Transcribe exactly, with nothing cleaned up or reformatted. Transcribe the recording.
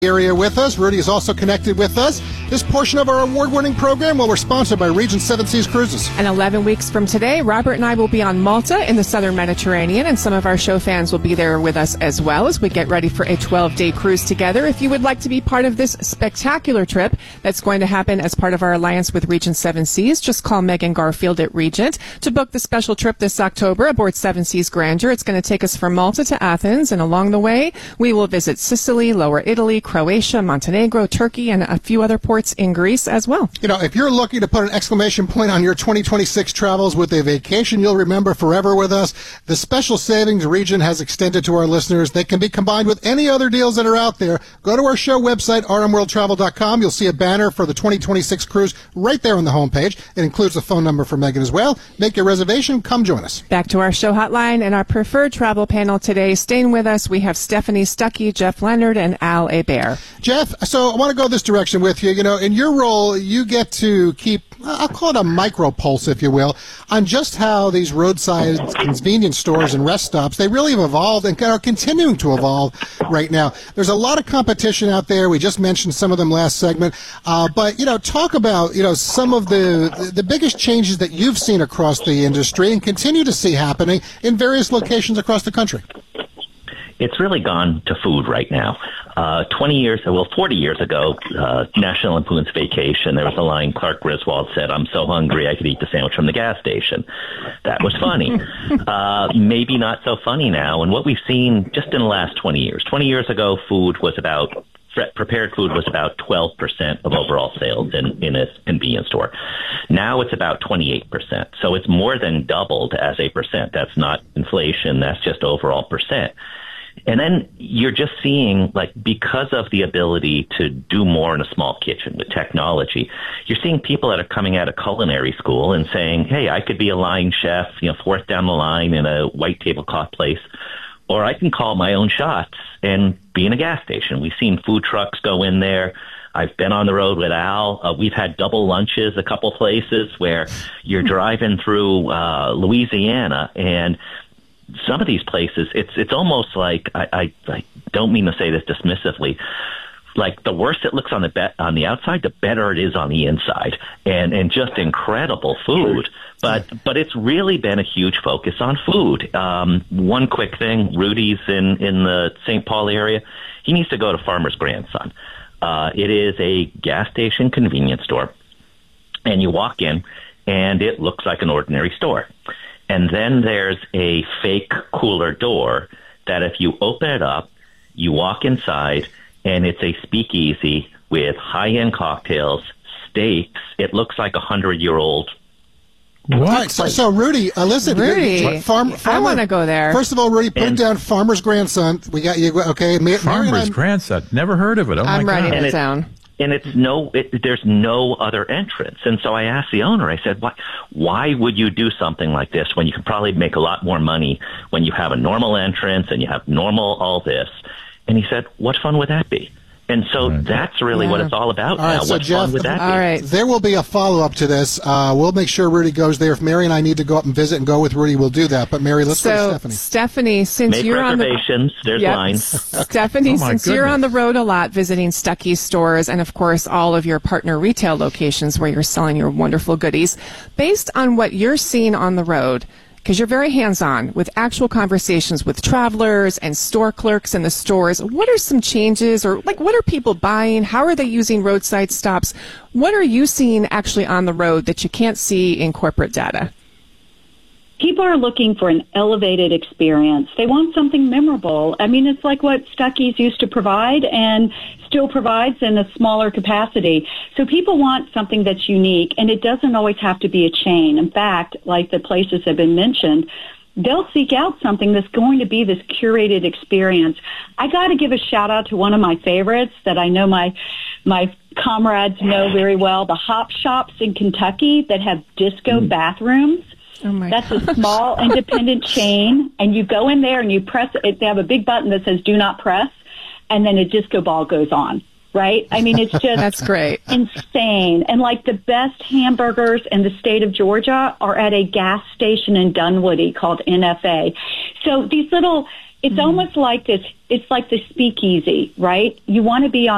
area with us. Rudy is also connected with us. This portion of our award-winning program, well, we're sponsored by Regent Seven Seas Cruises. And eleven weeks from today, Robert and I will be on Malta in the southern Mediterranean, and some of our show fans will be there with us as well as we get ready for a twelve-day cruise together. If you would like to be part of this spectacular trip that's going to happen as part of our alliance with Regent Seven Seas, just call Megan Garfield at Regent to book the special trip this October aboard Seven Seas Grandeur. It's going to take us from Malta to Athens, and along the way, we will visit Sicily, Lower Italy, Croatia, Montenegro, Turkey, and a few other ports in Greece as well. You know, if you're looking to put an exclamation point on your twenty twenty-six travels with a vacation you'll remember forever with us, the special savings Regent has extended to our listeners, they can be combined with any other deals that are out there. Go to our show website, r m world travel dot com. You'll see a banner for the twenty twenty-six cruise right there on the homepage. It includes the phone number for Megan as well. Make your reservation. Come join us. Back to our show hotline and our preferred travel panel today. Staying with us, we have Stephanie Stuckey, Jeff Leonard, and Al Hebert. Jeff, so I want to go this direction with you. You know, in your role, you get to keep, I'll call it a micro pulse, if you will, on just how these roadside convenience stores and rest stops, they really have evolved and are continuing to evolve right now. There's a lot of competition out there. We just mentioned some of them last segment. Uh, but, you know, talk about, you know, some of the, the biggest changes that you've seen across the industry and continue to see happening in various locations across the country. It's really gone to food right now. Uh, twenty years, well, forty years ago, uh, National Lampoon's Vacation, there was a line Clark Griswold said, "I'm so hungry I could eat the sandwich from the gas station." That was funny. uh, maybe not so funny now. And what we've seen just in the last twenty years, twenty years ago, food was about, prepared food was about twelve percent of overall sales in, in a convenience store. Now it's about twenty-eight percent. So it's more than doubled as a percent. That's not inflation. That's just overall percent. And then you're just seeing, like, because of the ability to do more in a small kitchen with technology, you're seeing people that are coming out of culinary school and saying, hey, I could be a line chef, you know, fourth down the line in a white tablecloth place, or I can call my own shots and be in a gas station. We've seen food trucks go in there. I've been on the road with Al. Uh, we've had double lunches a couple places where you're driving through uh, Louisiana, and some of these places, it's it's almost like, I, I, I don't mean to say this dismissively, like the worse it looks on the be- on the outside, the better it is on the inside, and and just incredible food. But but it's really been a huge focus on food. Um, one quick thing, Rudy's in, in the Saint Paul area, he needs to go to Farmer's Grandson. Uh, it is a gas station convenience store, and you walk in, and it looks like an ordinary store. And then there's a fake cooler door that if you open it up, you walk inside, and it's a speakeasy with high-end cocktails, steaks. It looks like a hundred-year-old. What? Right, so, so, Rudy, uh, listen. Rudy, farm, farmer, I want to go there. First of all, Rudy, put and, down Farmer's Grandson. We got you. Okay, Mary, Farmer's Grandson. Never heard of it. Oh I'm my writing God. it down. And it's no, it, there's no other entrance. And so I asked the owner, I said, why, why would you do something like this when you can probably make a lot more money when you have a normal entrance and you have normal all this? And he said, what fun would that be? And so right. that's really yeah. what it's all about all right, now. So what Jeff, fun would that all be? Right. There will be a follow-up to this. Uh, we'll make sure Rudy goes there. If Mary and I need to go up and visit and go with Rudy, we'll do that. But Mary, let's so, go to Stephanie. Stephanie, since Make you're on the reservations, there's yep. lines. Stephanie, oh since goodness. you're on the road a lot visiting Stuckey stores and, of course, all of your partner retail locations where you're selling your wonderful goodies, based on what you're seeing on the road, because you're very hands-on with actual conversations with travelers and store clerks in the stores, what are some changes, or like what are people buying? How are they using roadside stops? What are you seeing actually on the road that you can't see in corporate data? People are looking for an elevated experience. They want something memorable. I mean, it's like what Stuckey's used to provide and still provides in a smaller capacity. So people want something that's unique, and it doesn't always have to be a chain. In fact, like the places have been mentioned, they'll seek out something that's going to be this curated experience. I got to give a shout out to one of my favorites that I know my my comrades know very well, the Hop Shops in Kentucky that have disco mm. bathrooms. Oh my That's gosh. a small independent chain, and you go in there and you press it. They have a big button that says "Do not press," and then a disco ball goes on. Right? I mean, it's just that's great, insane. And like the best hamburgers in the state of Georgia are at a gas station in Dunwoody called N F A. So these little, it's mm. almost like this. It's like the speakeasy, right? You want to be on